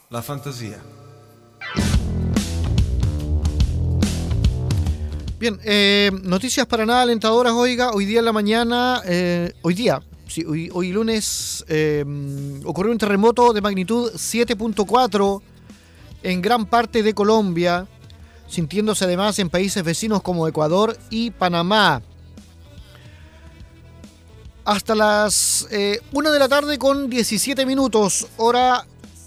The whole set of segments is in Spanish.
la fantasía. Bien, noticias para nada alentadoras, oiga, hoy día en la mañana, hoy lunes, ocurrió un terremoto de magnitud 7.4 en gran parte de Colombia, sintiéndose además en países vecinos como Ecuador y Panamá. Hasta las 1 de la tarde con 17 minutos, hora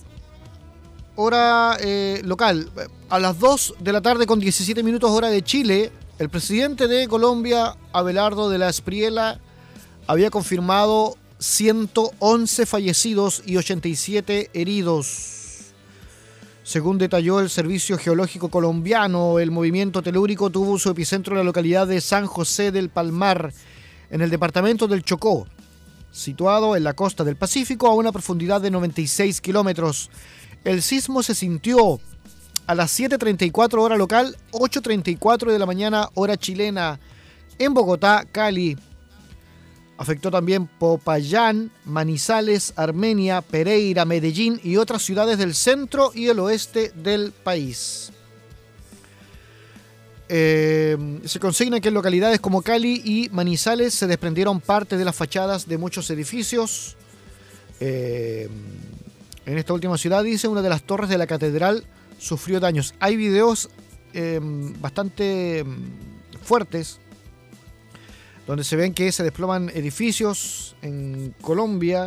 local. A las 2 de la tarde con 17 minutos, hora de Chile, el presidente de Colombia, Abelardo de la Espriella, había confirmado 111 fallecidos y 87 heridos. Según detalló el Servicio Geológico Colombiano, el movimiento telúrico tuvo su epicentro en la localidad de San José del Palmar, en el departamento del Chocó, situado en la costa del Pacífico a una profundidad de 96 kilómetros. El sismo se sintió a las 7:34 hora local, 8:34 de la mañana hora chilena, en Bogotá, Cali. Afectó también Popayán, Manizales, Armenia, Pereira, Medellín y otras ciudades del centro y el oeste del país. Se consigna que en localidades como Cali y Manizales se desprendieron parte de las fachadas de muchos edificios. En esta última ciudad, dice, una de las torres de la catedral sufrió daños. Hay videos bastante fuertes donde se ven que se desploman edificios en Colombia.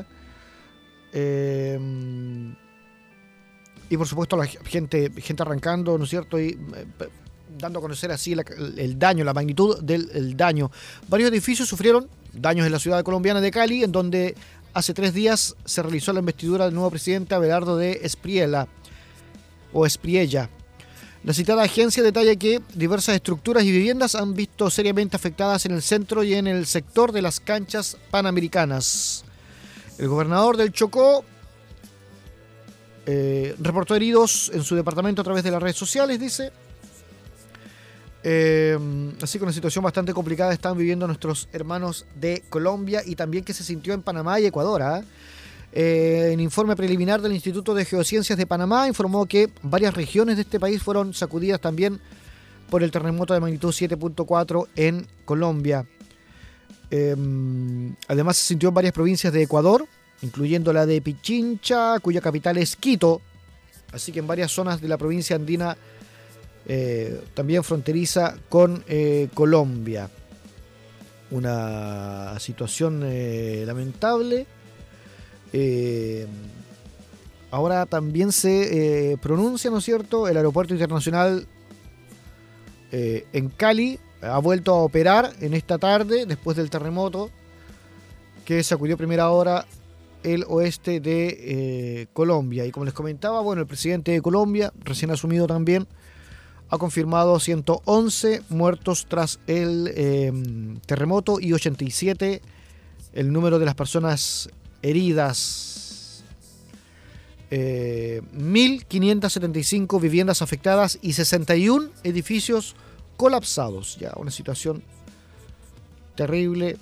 Y por supuesto la gente arrancando, ¿no es cierto? Y dando a conocer así el daño, la magnitud del daño. Varios edificios sufrieron daños en la ciudad colombiana de Cali, en donde hace 3 días se realizó la investidura del nuevo presidente Abelardo de Espriella, o Espriella. La citada agencia detalla que diversas estructuras y viviendas han visto seriamente afectadas en el centro y en el sector de las canchas panamericanas. El gobernador del Chocó reportó heridos en su departamento a través de las redes sociales, dice. Así que una situación bastante complicada están viviendo nuestros hermanos de Colombia y también que se sintió en Panamá y Ecuador. En informe preliminar del Instituto de Geociencias de Panamá informó que varias regiones de este país fueron sacudidas también por el terremoto de magnitud 7.4 en Colombia. Además se sintió en varias provincias de Ecuador, incluyendo la de Pichincha, cuya capital es Quito. Así que en varias zonas de la provincia andina también fronteriza con Colombia. Una situación lamentable. Ahora también se pronuncia, ¿no es cierto?, el aeropuerto internacional en Cali ha vuelto a operar en esta tarde después del terremoto que sacudió primera hora el oeste de Colombia. Y como les comentaba, bueno, el presidente de Colombia, recién asumido también, ha confirmado 111 muertos tras el terremoto y 87 el número de las personas heridas. 1.575 viviendas afectadas y 61 edificios colapsados. Ya, una situación terrible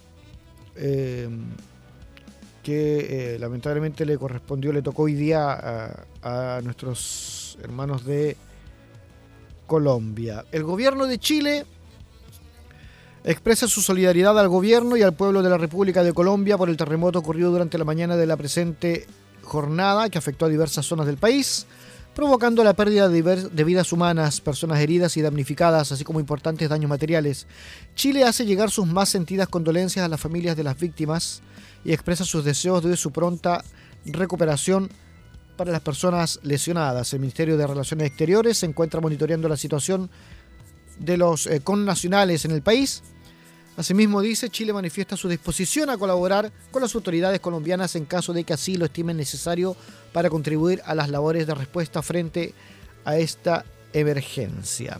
que lamentablemente le tocó hoy día a nuestros hermanos de Colombia. El gobierno de Chile expresa su solidaridad al gobierno y al pueblo de la República de Colombia por el terremoto ocurrido durante la mañana de la presente jornada que afectó a diversas zonas del país, provocando la pérdida de vidas humanas, personas heridas y damnificadas, así como importantes daños materiales. Chile hace llegar sus más sentidas condolencias a las familias de las víctimas y expresa sus deseos de su pronta recuperación para las personas lesionadas. El Ministerio de Relaciones Exteriores se encuentra monitoreando la situación de los connacionales en el país. Asimismo, dice, Chile manifiesta su disposición a colaborar con las autoridades colombianas en caso de que así lo estimen necesario para contribuir a las labores de respuesta frente a esta emergencia.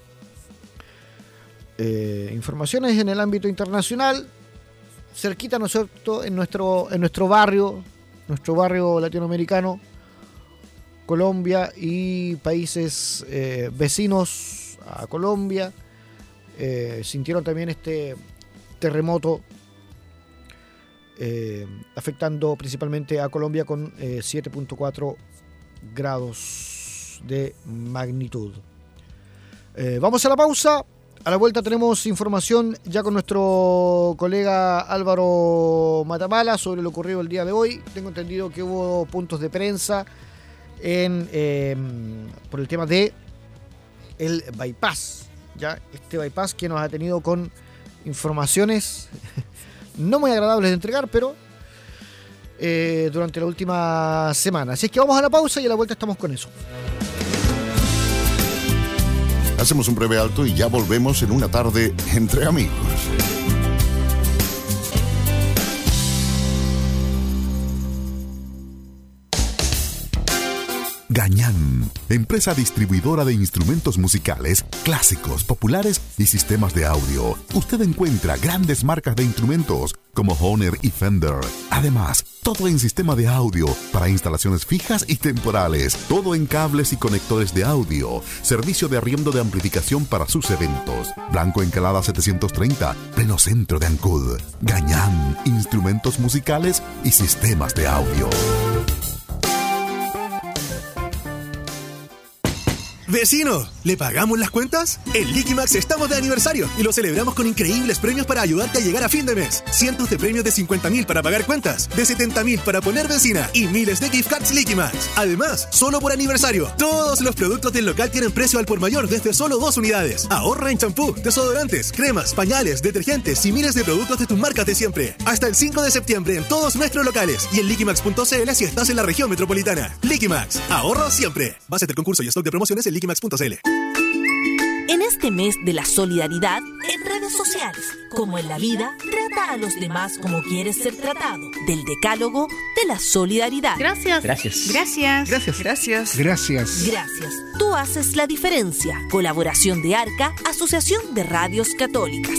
Informaciones en el ámbito internacional, cerquita, ¿no es cierto?, en nuestro barrio latinoamericano, Colombia y países vecinos a Colombia sintieron también este terremoto afectando principalmente a Colombia con 7.4 grados de magnitud. Vamos a la pausa. A la vuelta tenemos información ya con nuestro colega Álvaro Matamala sobre lo ocurrido el día de hoy. Tengo entendido que hubo puntos de prensa por el tema de el bypass. Ya este bypass que nos ha tenido con informaciones no muy agradables de entregar, pero durante la última semana. Así es que vamos a la pausa y a la vuelta estamos con eso. Hacemos un breve alto y ya volvemos en una tarde entre amigos. Gañán, empresa distribuidora de instrumentos musicales, clásicos, populares y sistemas de audio. Usted encuentra grandes marcas de instrumentos como Hohner y Fender. Además, todo en sistema de audio para instalaciones fijas y temporales. Todo en cables y conectores de audio. Servicio de arriendo de amplificación para sus eventos. Blanco Encalada 730, pleno centro de Ancud. Gañán, instrumentos musicales y sistemas de audio. ¡Vecino! ¿Le pagamos las cuentas? En Liquimax estamos de aniversario y lo celebramos con increíbles premios para ayudarte a llegar a fin de mes. Cientos de premios de 50.000 para pagar cuentas, de 70.000 para poner benzina y miles de gift cards Liquimax. Además, solo por aniversario, todos los productos del local tienen precio al por mayor desde solo 2 unidades. Ahorra en champú, desodorantes, cremas, pañales, detergentes y miles de productos de tus marcas de siempre. Hasta el 5 de septiembre en todos nuestros locales y en liquimax.cl si estás en la región metropolitana. Liquimax, ahorro siempre. Base del concurso y stock de promociones en liquimax.cl. En este mes de la solidaridad, en redes sociales, como en la vida, trata a los demás como quieres ser tratado. Del Decálogo de la Solidaridad. Gracias. Gracias. Gracias. Gracias. Gracias. Gracias. Gracias. Tú haces la diferencia. Colaboración de ARCA, Asociación de Radios Católicas.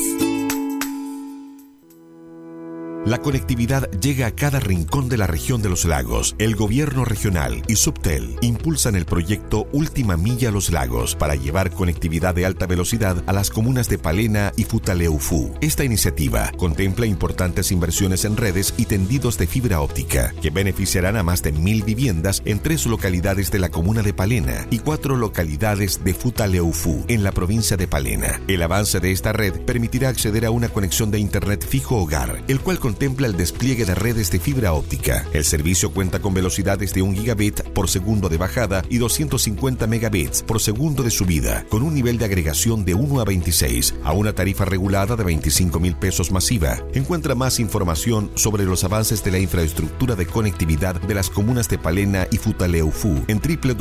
La conectividad llega a cada rincón de la región de los lagos. El gobierno regional y Subtel impulsan el proyecto Última Milla Los Lagos para llevar conectividad de alta velocidad a las comunas de Palena y Futaleufú. Esta iniciativa contempla importantes inversiones en redes y tendidos de fibra óptica que beneficiarán a más de 1,000 viviendas en 3 localidades de la comuna de Palena y 4 localidades de Futaleufú en la provincia de Palena. El avance de esta red permitirá acceder a una conexión de internet fijo hogar, el cual contempla el despliegue de redes de fibra óptica. El servicio cuenta con velocidades de 1 gigabit por segundo de bajada y 250 megabits por segundo de subida, con un nivel de agregación de 1 a 26, a una tarifa regulada de 25,000 pesos masiva. Encuentra más información sobre los avances de la infraestructura de conectividad de las comunas de Palena y Futaleufú en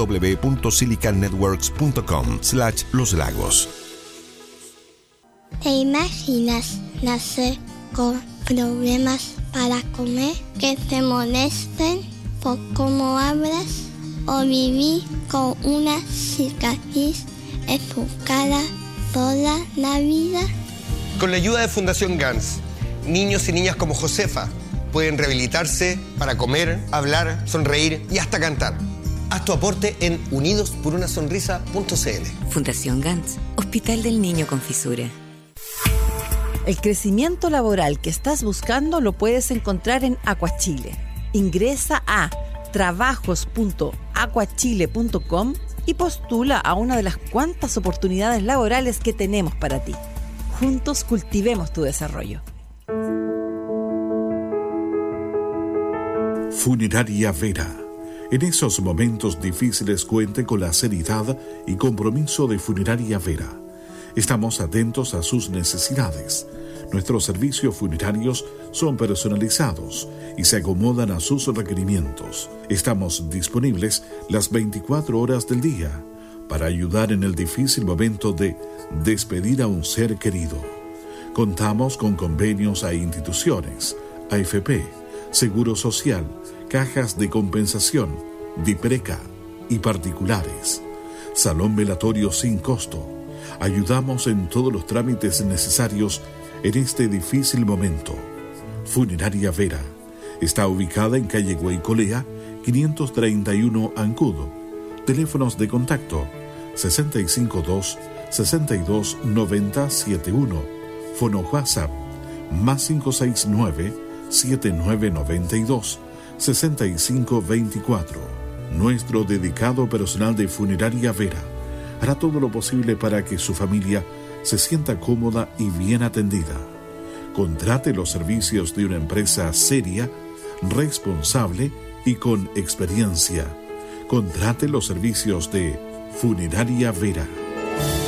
www.silicannetworks.com/Los Lagos. ¿Te imaginas nacer con problemas para comer, que te molesten por cómo hablas o vivir con una cicatriz en tu cara toda la vida? Con la ayuda de Fundación GANS, niños y niñas como Josefa pueden rehabilitarse para comer, hablar, sonreír y hasta cantar. Haz tu aporte en unidosporunasonrisa.cl. Fundación GANS, Hospital del Niño con Fisura. El crecimiento laboral que estás buscando lo puedes encontrar en Aquachile. Ingresa a trabajos.aquachile.com y postula a una de las cuantas oportunidades laborales que tenemos para ti. Juntos cultivemos tu desarrollo. Funeraria Vera. En esos momentos difíciles cuente con la seriedad y compromiso de Funeraria Vera. Estamos atentos a sus necesidades. Nuestros servicios funerarios son personalizados y se acomodan a sus requerimientos. Estamos disponibles las 24 horas del día para ayudar en el difícil momento de despedir a un ser querido. Contamos con convenios a instituciones, AFP, Seguro Social, cajas de compensación, DIPRECA y particulares. Salón velatorio sin costo. Ayudamos en todos los trámites necesarios en este difícil momento. Funeraria Vera está ubicada en calle Guaycolea, 531 Ancud. Teléfonos de contacto 652-629071. Fono WhatsApp más 569-7992-6524. Nuestro dedicado personal de Funeraria Vera hará todo lo posible para que su familia se sienta cómoda y bien atendida. Contrate los servicios de una empresa seria, responsable y con experiencia. Contrate los servicios de Funeraria Vera.